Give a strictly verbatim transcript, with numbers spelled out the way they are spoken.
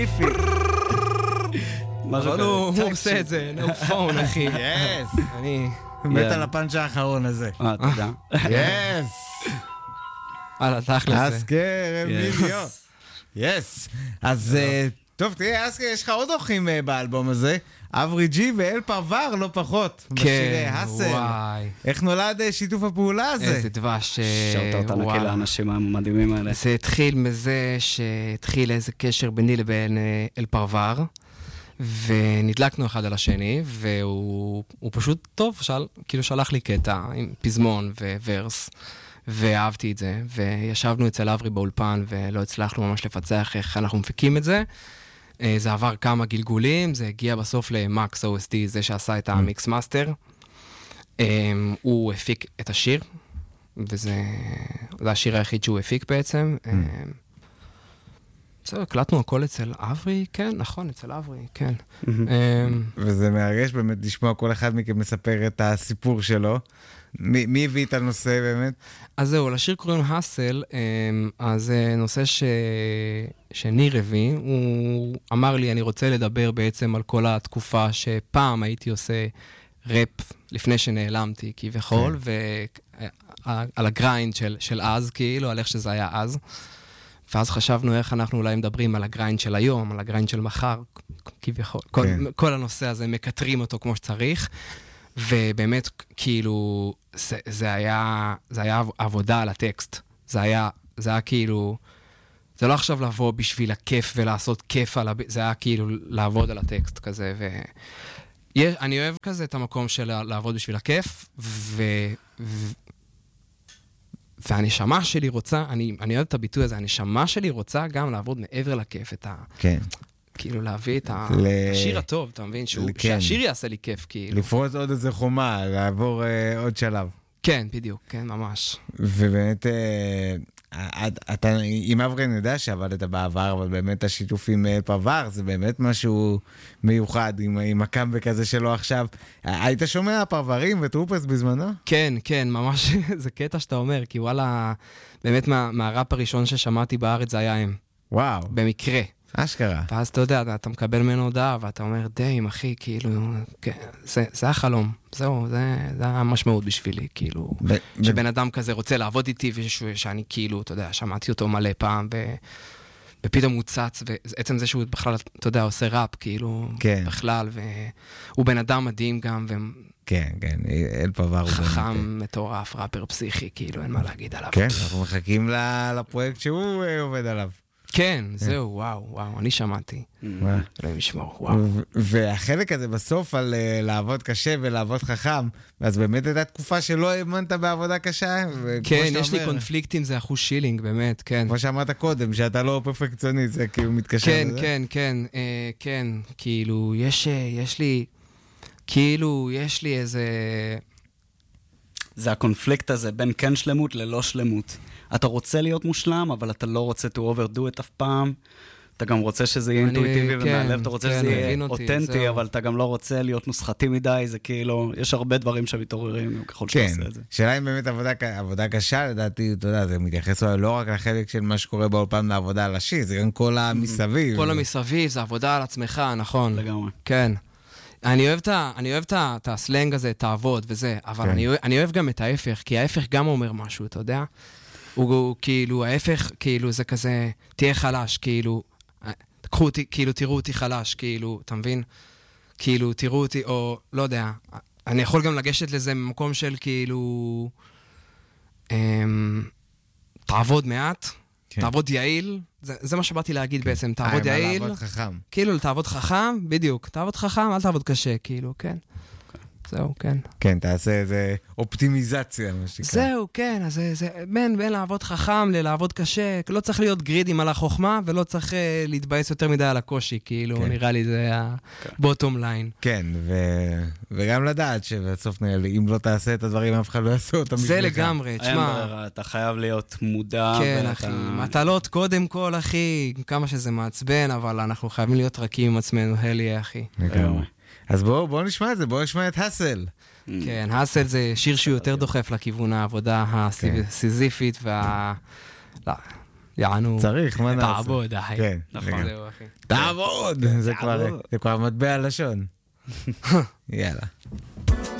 אבל הוא עושה את זה, נו פון אחי. יס. אני... מת על הפאנץ' האחרון הזה. אה, תודה. יס. הלאה, תכל'ס. אסקר אמיליו. יס. אז טוב, תראה, אסקר, יש לך עוד אורחים באלבום הזה. אברי ג'י ואל פרבר, לא פחות. בשירי הסל. וואי. איך נולד שיתוף הפעולה הזה? איזה דבש. שאוט ענקי לאנשים המדהימים האלה. זה התחיל מזה שהתחיל איזה קשר ביני לבין אל פרבר, ונדלקנו אחד על השני, והוא פשוט טוב, כאילו שלח לי קטע עם פזמון וורס, ואהבתי את זה, וישבנו אצל אברי באולפן, ולא הצלחנו ממש לפצח איך אנחנו מפיקים את זה. זה עבר כמה גלגולים, זה הגיע בסוף למקס או אס די, זה שעשה את המיקס מאסטר. הוא הפיק את השיר, וזה השיר היחיד שהוא הפיק בעצם. בסדר, הקלטנו הכל אצל אברי, כן, נכון, אצל אברי, כן. וזה מרגש באמת לשמוע כל אחד מכם מספר את הסיפור שלו. מי הביא את הנושא באמת? אז זהו, לשיר קוראים הסל, אז זה נושא שניר הביא, הוא אמר לי, אני רוצה לדבר בעצם על כל התקופה שפעם הייתי עושה ראפ לפני שנעלמתי כביכול, ועל הגריינד של אז, כאילו, על איך שזה היה אז. ואז חשבנו איך אנחנו אולי מדברים על הגריינד של היום, על הגריינד של מחר, כביכול. כל, כל הנושא הזה, מקטרים אותו כמו שצריך, ובאמת, כאילו, זה, זה היה, זה היה עבודה על הטקסט. זה היה, זה היה כאילו, זה לא עכשיו לבוא בשביל הכיף ולעשות כיף על, זה היה כאילו לעבוד על הטקסט כזה, ו... אני אוהב כזה את המקום של לעבוד בשביל הכיף, ו... ו... והנשמה שלי רוצה, אני, אני אוהב את הביטוי הזה, הנשמה שלי רוצה גם לעבוד מעבר לכיף, את ה... כן. כאילו להביא את ה... ל... השיר הטוב, אתה מבין? שהוא... כן. שהשיר יעשה לי כיף, כאילו. לפרוץ עוד איזה חומה, לעבור אה, עוד שלב. כן, בדיוק, כן, ממש. ובאמת, אה, אתה, עם אברי אני יודע שעבדת בעבר, אבל באמת השיתוף עם פרבר, זה באמת משהו מיוחד, עם, עם הקאמבק הזה שלו עכשיו. היית שומע פרברים וטרופס בזמנו? כן, כן, ממש, זה קטע שאתה אומר, כי וואלה, באמת מה, מהראפ הראשון ששמעתי בארץ זה היה הם. וואו. במקרה. אשכרה. ואז אתה יודע, אתה מקבל ממנו הודעה, ואתה אומר, דיים, אחי, כאילו, כן, זה, זה החלום, זהו, זה, זה המשמעות בשבילי, כאילו, ב- שבן ב- אדם כזה רוצה לעבוד איתי, ושאני כאילו, אתה יודע, שמעתי אותו מלא פעם, ו... ופתאום הוא צץ, ועצם זה שהוא בכלל, אתה יודע, עושה ראפ, כאילו, כן. בכלל, והוא בן אדם מדהים גם, ו... כן, כן, אל פרבר. חכם, מטורף, ראפר פסיכי, כאילו, אין מה להגיד עליו. כן, אנחנו מחכים לפרויקט שהוא עובד עליו. כן, זהו, וואו, וואו, אני שמעתי. אלוהים ישמור, וואו. והחלק הזה בסוף על לעבוד קשה ולעבוד חכם, אז באמת הייתה תקופה שלא האמנת בעבודה קשה. כן, יש לי קונפליקטים, זה אחוז שילינג, באמת, כן. כמו שאמרת קודם, שאתה לא פרפקציוניסט, זה כאילו מתקשר כן, לזה. כן, כן, כן, כאילו, יש לי, כאילו, יש לי איזה... זה הקונפליקט הזה בין כן שלמות ללא שלמות. אתה רוצה להיות מושלם, אבל אתה לא רוצה to overdo it אף פעם. אתה גם רוצה שזה יהיה אינטואיטיבי ומעלב, אתה רוצה שזה יהיה אותנטי, אבל אתה גם לא רוצה להיות נוסחתי מדי, זה כאילו, יש הרבה דברים שמתעוררים ככל שעושה את זה. שאלה אם באמת עבודה קשה, לדעתי, אתה יודע, זה מתייחס לא רק לחלק של מה שקורה באולפן לעבודה על השיר, זה גם כל המסביב. כל המסביב, זה עבודה על עצמך, נכון. לגמרי. כן. אני אוהב את ה, אני אוהב את הסלנג הזה, תעבוד וזה, אבל אני אוהב, אני אוהב גם את ההפך, כי ההפך גם אומר משהו, אתה יודע? הוא כאילו, ההפך, כאילו, זה כזה, תהיה חלש, כאילו, תקחו אותי, כאילו, תראו אותי חלש, כאילו, אתה מבין? כאילו, תראו אותי, או, לא יודע, אני יכול גם לגשת לזה במקום של, כאילו, תעבוד מעט, תעבוד יעיל, זה מה שבאתי להגיד בעצם, תעבוד יעיל. תעבוד חכם. כאילו, תעבוד חכם, בדיוק, תעבוד חכם, אל תעבוד קשה, כאילו, כן. זהו, כן. כן, תעשה איזה אופטימיזציה, מה שקרה. זהו, כן, אז זה, בין, בין לעבוד חכם ללעבוד קשה, לא צריך להיות גרידים על החוכמה, ולא צריך להתבאס יותר מדי על הקושי, כאילו, נראה לי זה הבוטום ליין. כן, וגם לדעת שבסוף נראה לי, אם לא תעשה את הדברים, אף אחד לא יעשה אותם. זה לגמרי, תשמע. אתה חייב להיות מודע. כן, אחי, מטלות קודם כל, אחי, כמה שזה מעצבן, אבל אנחנו חייבים להיות רכים עם עצמנו, הלי, אחי. לגמרי. אז בואו, בואו נשמע את זה, בואו נשמע את הסל. כן, הסל זה שיר שהוא יותר דוחף לכיוון העבודה הסיזיפית וה... יענו... צריך, מה נעשה? תעבוד, אחי. כן, נכון. זהו, אחי. תעבוד! זה כבר מטבע לשון. יאללה.